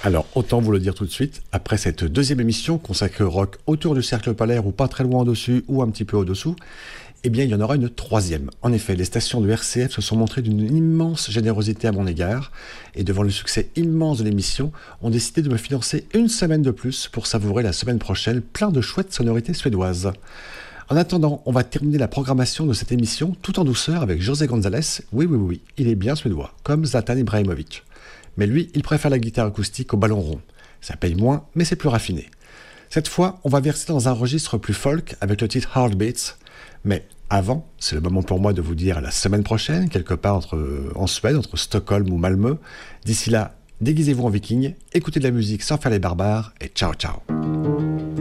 Alors, autant vous le dire tout de suite, après cette deuxième émission consacrée au rock autour du cercle polaire ou pas très loin au-dessus ou un petit peu au-dessous, eh bien, il y en aura une troisième. En effet, les stations de RCF se sont montrées d'une immense générosité à mon égard, et devant le succès immense de l'émission, ont décidé de me financer une semaine de plus pour savourer la semaine prochaine plein de chouettes sonorités suédoises. En attendant, on va terminer la programmation de cette émission tout en douceur avec José González. Oui, il est bien suédois, comme Zlatan Ibrahimovic. Mais lui, il préfère la guitare acoustique au ballon rond. Ça paye moins, mais c'est plus raffiné. Cette fois, on va verser dans un registre plus folk avec le titre Heartbeats. Mais avant, c'est le moment pour moi de vous dire à la semaine prochaine, quelque part en Suède, entre Stockholm ou Malmö. D'ici là, déguisez-vous en viking, écoutez de la musique sans faire les barbares et ciao ciao.